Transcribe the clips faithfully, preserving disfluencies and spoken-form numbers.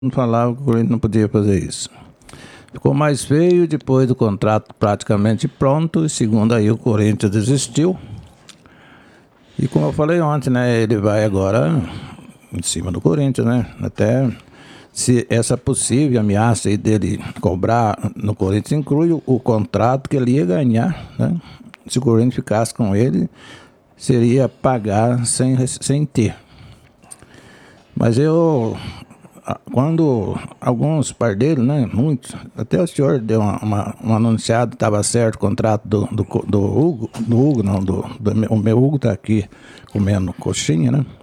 falava que o Corinthians não podia fazer isso. Ficou mais feio depois do contrato praticamente pronto, e segundo aí o Corinthians desistiu. E como eu falei ontem, né, ele vai agora em cima do Corinthians, né? Até se essa possível ameaça aí dele cobrar no Corinthians inclui o, o contrato que ele ia ganhar, né? Se o Corinthians ficasse com ele, seria pagar sem, sem ter. Mas eu, quando alguns pardeiros, né, muitos, até o senhor deu uma, uma, um anunciado, estava certo o contrato do, do, do Hugo, do Hugo não, do, do, o meu Hugo está aqui comendo coxinha, né?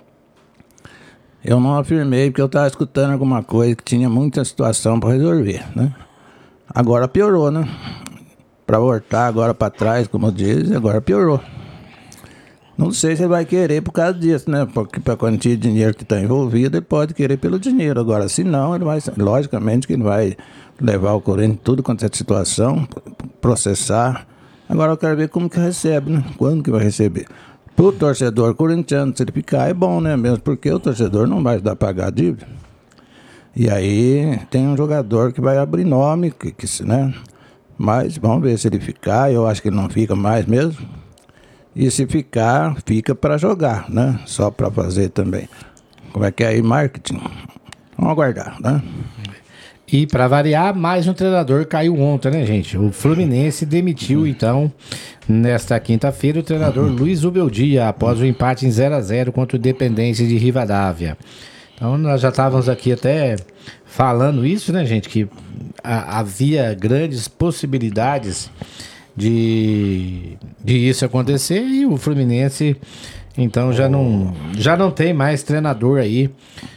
Eu não afirmei porque eu estava escutando alguma coisa que tinha muita situação para resolver, né? Agora piorou, né? Para voltar agora para trás, como diz, agora piorou. Não sei se ele vai querer por causa disso, né? Porque para a quantia de dinheiro que está envolvido, ele pode querer pelo dinheiro. Agora, se não, ele vai, logicamente que ele vai levar o Corinthians tudo quanto é situação, processar. Agora eu quero ver como que recebe, né? Quando que vai receber. Para o torcedor corintiano, se ele ficar, é bom, né? Mesmo porque o torcedor não vai ajudar a pagar a dívida. E aí tem um jogador que vai abrir nome, que, que, né? Mas vamos ver se ele ficar. Eu acho que ele não fica mais mesmo. E se ficar, fica para jogar, né? Só para fazer também. Como é que é aí, marketing? Vamos aguardar, né? E para variar, mais um treinador caiu ontem, né, gente? O Fluminense demitiu, então, nesta quinta-feira, o treinador uhum. Luiz Ubeldia, após o empate em zero a zero contra o Independência de Rivadavia. Então, nós já estávamos aqui até falando isso, né, gente? Que a, havia grandes possibilidades de, de isso acontecer e o Fluminense, então, já não, já não tem mais treinador aí.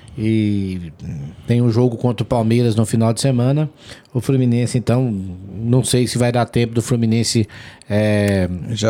E tem um jogo contra o Palmeiras no final de semana. O Fluminense, então, não sei se vai dar tempo do Fluminense. É...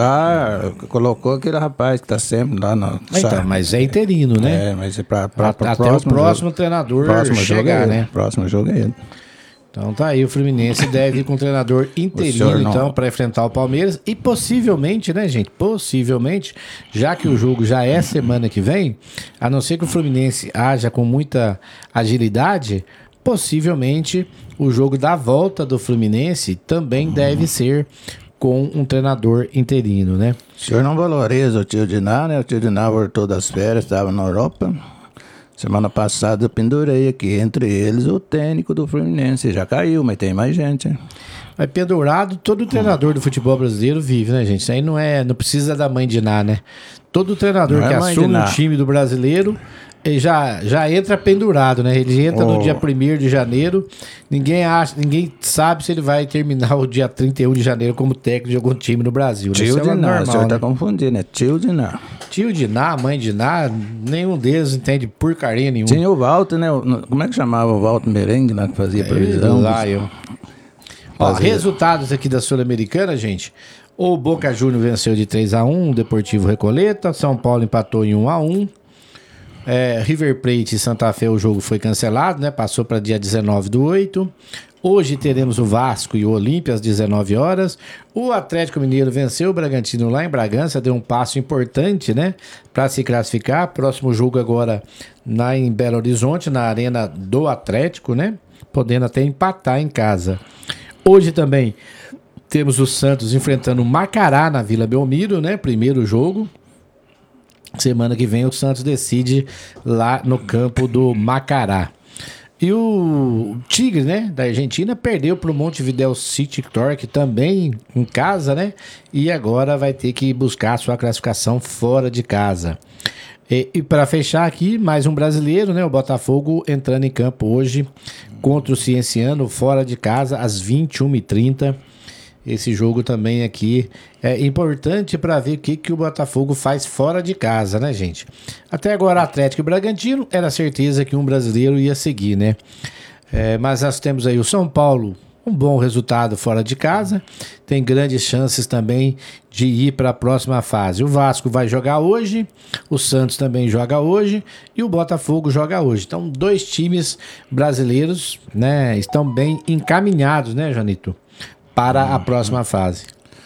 Já colocou aquele rapaz que tá sempre lá no. Então, mas é interino, né? É, mas é pra, pra, pra até o próximo jogo. Treinador próximo chegar, jogo é né? Próximo jogo é ele. Então tá aí, o Fluminense deve ir com um treinador interino, então, para enfrentar o Palmeiras. E possivelmente, né, gente? Possivelmente, já que o jogo já é semana que vem, a não ser que o Fluminense haja com muita agilidade, possivelmente o jogo da volta do Fluminense também uhum. deve ser com um treinador interino, né? O senhor não valoriza o tio Diná, né? O tio Diná voltou das férias, estava na Europa. Semana passada eu pendurei aqui, entre eles, o técnico do Fluminense. Já caiu, mas tem mais gente, hein? Mas pendurado, todo treinador do futebol brasileiro vive, né, gente? Isso aí não é, não precisa da mãe de Ná, né? Todo treinador não que é assume um time do brasileiro, ele já, já entra pendurado, né? Ele entra oh. no dia primeiro de janeiro, ninguém acha, ninguém sabe se ele vai terminar o dia trinta e um de janeiro como técnico de algum time no Brasil. Tio né? de Ná, normal, o senhor né? tá confundindo, é tio de Ná. Tio de Ná, mãe de Ná, nenhum deles entende porcaria nenhuma. Tinha o Walter, né? Como é que chamava o Walter Merengue lá que fazia previsão? É, lá eu. Ó, resultados aqui da Sul-Americana, gente. O Boca Juniors venceu de três a um, o Deportivo Recoleta, São Paulo empatou em um a um. É, River Plate e Santa Fé, o jogo foi cancelado, né? Passou para dia dezenove do oito. Hoje teremos o Vasco e o Olímpia às dezenove horas. O Atlético Mineiro venceu o Bragantino lá em Bragança, deu um passo importante, né, para se classificar. Próximo jogo agora lá em Belo Horizonte, na Arena do Atlético, né? Podendo até empatar em casa. Hoje também temos o Santos enfrentando o Macará na Vila Belmiro, né? Primeiro jogo. Semana que vem o Santos decide lá no campo do Macará. E o Tigre, né, da Argentina, perdeu para o Montevideo City Torque também em casa, né? E agora vai ter que buscar a sua classificação fora de casa. E, e para fechar aqui, mais um brasileiro, né? O Botafogo entrando em campo hoje contra o Cienciano, fora de casa, às vinte e uma e trinta. Esse jogo também aqui é importante para ver o que, que o Botafogo faz fora de casa, né, gente? Até agora, Atlético e Bragantino, era certeza que um brasileiro ia seguir, né? É, mas nós temos aí o São Paulo, um bom resultado fora de casa, tem grandes chances também de ir para a próxima fase. O Vasco vai jogar hoje, o Santos também joga hoje e o Botafogo joga hoje. Então, dois times brasileiros, né, estão bem encaminhados, né, Janito? Para a próxima fase.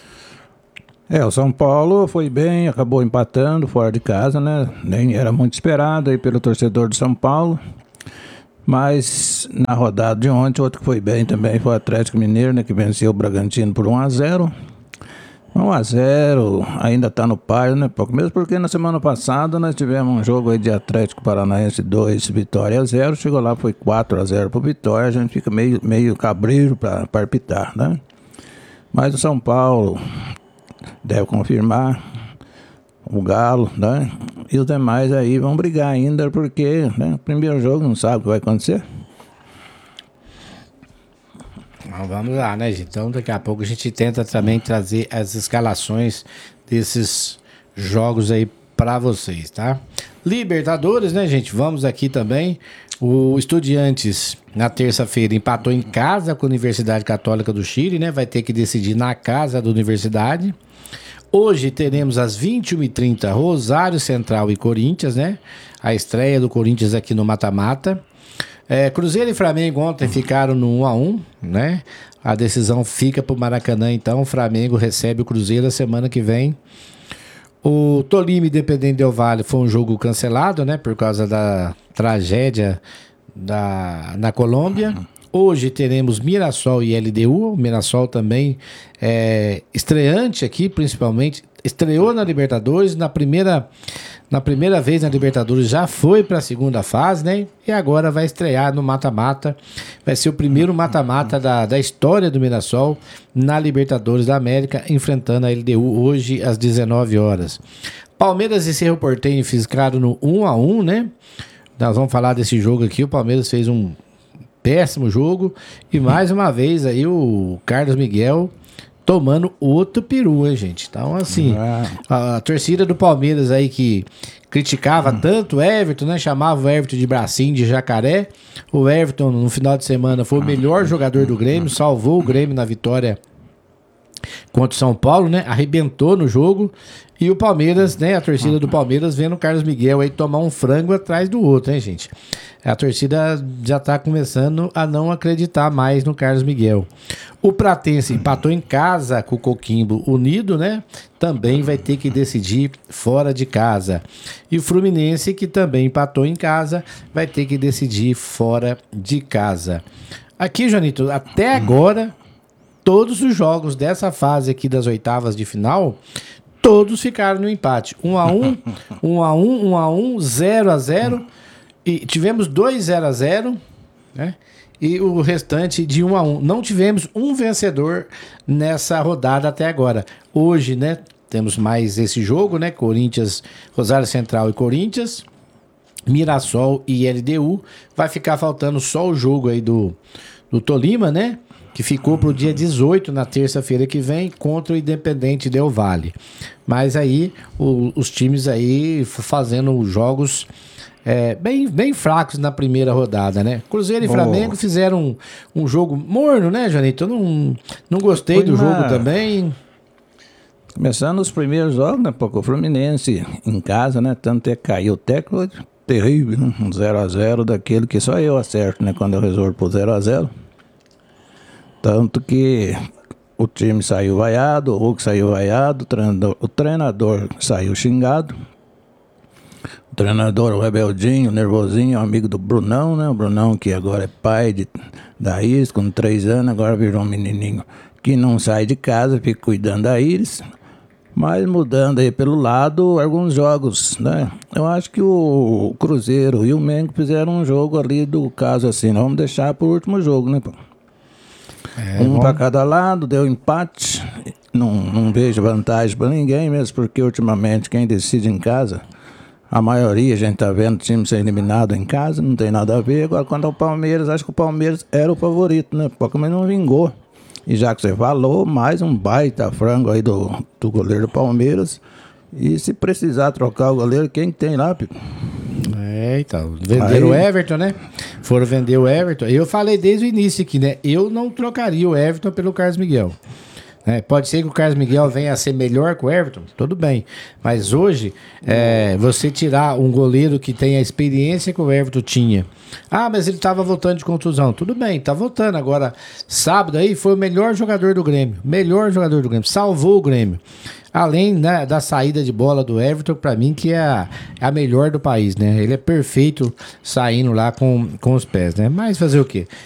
É, o São Paulo foi bem, acabou empatando fora de casa, né? Nem era muito esperado aí pelo torcedor de São Paulo. Mas na rodada de ontem, outro que foi bem também foi o Atlético Mineiro, né, que venceu o Bragantino por um a zero. um a zero, ainda está no páreo, né, pouco? Mesmo porque na semana passada nós tivemos um jogo aí de Atlético Paranaense dois, Vitória zero. Chegou lá, foi quatro a zero pro Vitória. A gente fica meio, meio cabreiro para palpitar, né? Mas o São Paulo deve confirmar, o Galo, né? E os demais aí vão brigar ainda, porque, né, primeiro jogo não sabe o que vai acontecer. Então, vamos lá, né, gente? Então daqui a pouco a gente tenta também trazer as escalações desses jogos aí para vocês, tá? Libertadores, né, gente? Vamos aqui também. O Estudiantes, na terça-feira, empatou em casa com a Universidade Católica do Chile, né? Vai ter que decidir na casa da Universidade. Hoje teremos às vinte e uma e trinta Rosário Central e Corinthians, né? A estreia do Corinthians aqui no mata-mata. É, Cruzeiro e Flamengo ontem ficaram no um a um, né? A decisão fica pro Maracanã, então. O Flamengo recebe o Cruzeiro a semana que vem. O Tolima, Independente Del Valle, foi um jogo cancelado, né? Por causa da tragédia da, na Colômbia. Hoje teremos Mirassol e L D U. O Mirassol também é estreante aqui, principalmente. Estreou na Libertadores, na primeira, na primeira vez na Libertadores já foi para a segunda fase, né? E agora vai estrear no mata-mata. Vai ser o primeiro mata-mata da, da história do Mirassol na Libertadores da América, enfrentando a L D U hoje às dezenove horas. Palmeiras e Cerro Porteño ficaram no um a um, né? Nós vamos falar desse jogo aqui. O Palmeiras fez um péssimo jogo e mais uma vez aí o Carlos Miguel tomando outro peru, hein, gente? Então, assim, a, a torcida do Palmeiras aí que criticava tanto o Everton, né? Chamava o Everton de bracinho de jacaré. O Everton, no final de semana, foi o melhor jogador do Grêmio, salvou o Grêmio na vitória contra o São Paulo, né? Arrebentou no jogo. E o Palmeiras, né? A torcida do Palmeiras vendo o Carlos Miguel aí tomar um frango atrás do outro, hein, gente? A torcida já tá começando a não acreditar mais no Carlos Miguel. O Pratense empatou em casa com o Coquimbo Unido, né? Também vai ter que decidir fora de casa. E o Fluminense, que também empatou em casa, vai ter que decidir fora de casa. Aqui, Joanito, até agora, todos os jogos dessa fase aqui das oitavas de final, todos ficaram no empate. um a um, um a um, um a um, zero a zero. E tivemos dois zero a zero, né? E o restante de um a um. Não tivemos um vencedor nessa rodada até agora. Hoje, né, temos mais esse jogo, né? Corinthians, Rosário Central e Corinthians, Mirassol e L D U. Vai ficar faltando só o jogo aí do, do Tolima, né? Que ficou para o dia dezoito, na terça-feira que vem, contra o Independente Del Valle. Mas aí, o, os times aí fazendo jogos é, bem, bem fracos na primeira rodada, né? Cruzeiro e Flamengo oh. fizeram um, um jogo morno, né, Janito? Eu não, não gostei Foi do uma... jogo também. Começando os primeiros jogos, né, pô, o Fluminense em casa, né? Tanto é que caiu o técnico, terrível, né? Um zero a zero daquele que só eu acerto, né? Quando eu resolvo por zero a zero. Tanto que o time saiu vaiado, o Hulk saiu vaiado, o treinador, o treinador saiu xingado. O treinador, o rebeldinho, o nervosinho, amigo do Brunão, né? O Brunão que agora é pai de, da Iris, com três anos, agora virou um menininho que não sai de casa, fica cuidando da Iris. Mas mudando aí pelo lado, alguns jogos, né? Eu acho que o Cruzeiro e o Mengo fizeram um jogo ali do caso assim, nós vamos deixar pro último jogo, né, pô? É, um para cada lado, deu empate. Não, não vejo vantagem para ninguém, mesmo porque ultimamente quem decide em casa, a maioria a gente tá vendo o time ser eliminado em casa, não tem nada a ver. Agora, quanto ao Palmeiras, acho que o Palmeiras era o favorito, né? Porque mas não vingou. E já que você falou, mais um baita frango aí do, do goleiro do Palmeiras. E se precisar trocar o goleiro, quem tem lá, Pico? É, então, venderam o Everton, né? Foram vender o Everton. Eu falei desde o início aqui, né? Eu não trocaria o Everton pelo Carlos Miguel. É, pode ser que o Carlos Miguel venha a ser melhor que o Everton, tudo bem. Mas hoje, é, você tirar um goleiro que tem a experiência que o Everton tinha. Ah, mas ele estava voltando de contusão. Tudo bem, tá voltando. Agora, sábado aí, foi o melhor jogador do Grêmio. Melhor jogador do Grêmio. Salvou o Grêmio. Além, né, da saída de bola do Everton, pra mim, que é a, é a melhor do país, né? Ele é perfeito saindo lá com, com os pés, né? Mas fazer o quê?